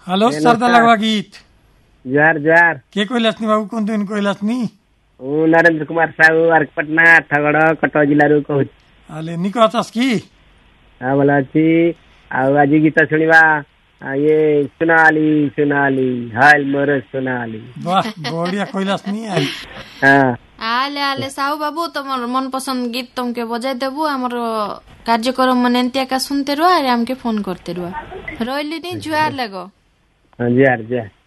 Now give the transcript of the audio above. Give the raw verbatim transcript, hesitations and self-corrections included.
Hello सरदा लगवा गीत जुहार जुहार के कैलाश नि बाबू कोन दिन कैलाश नि ମୁଁ ନରେନ୍ଦ୍ର କୁମାର ସାହୁ ଆରକପଟନା ଆଠଗଡ଼ କଟକ ଜିଲ୍ଲାରୁ କହୁଛି। ଆଲେ ନିକ ଅଛସ୍ କି? ହଁ ଭଲ ଅଛି। ଆଉ ଆଜି ଗୀତ ଶୁଣିବା ଇଏ ସୁନାଲି ସୁନାଲି ହାଲ ମୋର ସୁନାଲି। ବାह ବଢିया कैलाश नि हाँ आले आले साहू बाबू तुमर मन पसंद गीत तुमके बजाय देबू हमर कार्यक्रम मन एंतिया का सुनते रहो अरे हमके फोन करते रहो रोइली नी जुआर लगो। हाँ जुहार जुहार।